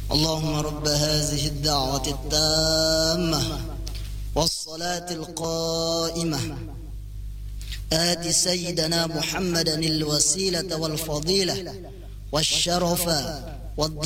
اللهم رب هذه الدعوة التامة والصلاة القائمة آت سيدنا محمدا الوسيلة والفضيلة والشرف